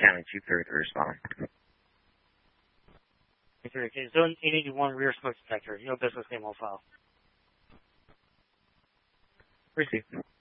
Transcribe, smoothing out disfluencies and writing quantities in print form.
County 233 respond. 233, okay, Zone 881 rear smoke detector. No business name on file. Receive.